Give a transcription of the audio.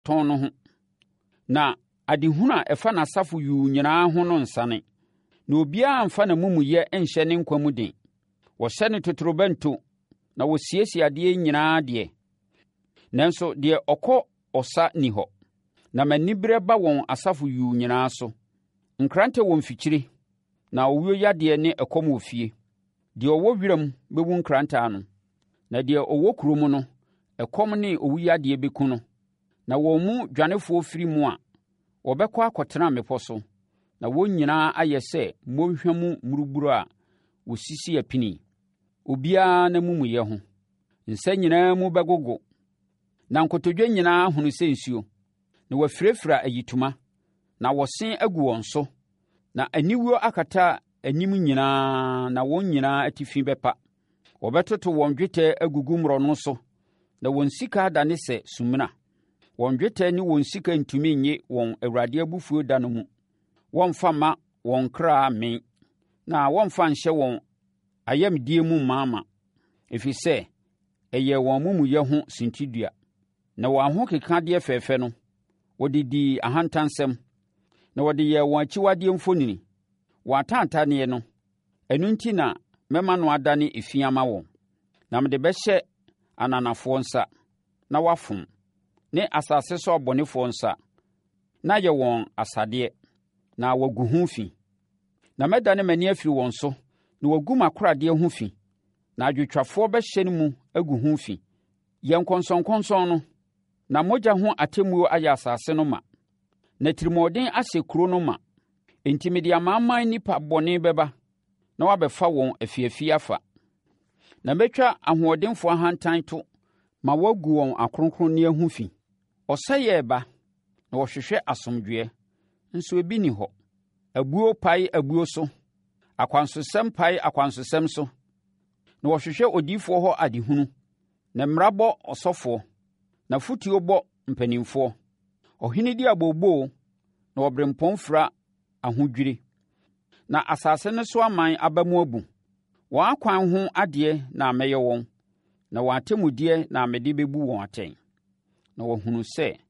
tɔn no ho. Na adehunu a ɛfa n'asafo yuu nyinaa ho no nsane. Na obiara mfa n'amumuyɛ nhyɛ ne nkwa mu den. Wɔhyɛ ne totorobɛnto na wɔsiesie adeɛ nyinaa deɛ. Nanso deɛ ɔkɔ ɔsa ni hɔ. Na m'aniberɛ ba wɔn asafo yuu nyinaa so. Nkrantɛ wɔ mfikyire, na owuo yadeɛ ne ɛkɔm wɔ fie. Deɛ ɔwɔ wiram bɛwu nkrantaa no, na deɛ ɔwɔ kurom no, ɛkɔm ne owuyadeɛ bɛku no. Na wɔn mu dwanefoɔ firi mu a, wɔbɛkɔ akɔtena mmepɔ so, na wɔn nyinaa ayɛ sɛ mmɔnhwa mu muruburo a wɔsisi apini. Obiara n'amumuyɛ ho. Nsa nyinaa mu bɛgogo, na nkotodwe nyinaa hono sɛ nsuo. Na wɔafirafira ayitoma, na wɔsen agu wɔn so, na aniwuo akata anim nyinaa, na wɔn nyinaa atifi bɛpa. Wɔbɛtoto wɔn dwetɛ agugu mmorɔno so, na wɔn sika adane sɛ sumina. Wɔn dwetɛ ne wɔn sika ntumi nnye wɔn Awurade abufuo da no mu. Wɔmfa mma wɔn kra me, na wɔmfa nhyɛ wɔn ayamdie mu maama, ɛfiri sɛ ɛyɛ wɔn amumuyɛ ho sintidua. Na wɔn ahokekadeɛ fɛɛfɛ no, wɔde dii ahantansɛm, na wɔde yɛɛ wɔn akyiwadeɛ mfonini. Wɔn atantaneɛ no, ɛno enti na mɛma no adane efi ama wɔn. Na mede bɛhyɛ ananafoɔ nsa, na wafom, ne asase so abɔnefoɔ nsa, na yɛ wɔn asadeɛ, na wɔagu ho fi. Na mɛdane m'ani afiri wɔn so, na wɔagu m'akoradeɛ ho fi, na adwotwafoɔ bɛhyɛ no mu agu ho fi. Yɛn nkɔnsɔnkɔnsɔn no, na mogya ho atemmuo ayɛ asase no ma, na tirimɔden ahyɛ kuro no ma. Enti mede amanaman nnipa bɔne bɛba, na wabɛfa wɔn afiafi afa. Na mɛtwa ahoɔdenfoɔ ahantan to ma wɔagu wɔn akronkronneɛ ho fi. Ɔsɛeɛ ba, na wɔhwehwɛ asomdwoeɛ, nso ebi ni hɔ. Abuo pae abuo so, akwansosɛm pae akwansosɛm so, na wɔhwehwɛ odiyifoɔ hɔ adehunu, na mmara bɔ ɔsɔfoɔ, na fotuo bɔ mpanimfoɔ. Ɔhene di abooboo, na ɔberempɔn fira ahodwire. Na asase no so aman aba mu abu. Wɔn akwan ho adeɛ na mɛyɛ wɔn, na wɔn atemmudeɛ na mede bɛbu wɔn atɛn. Na wɔahunu sɛ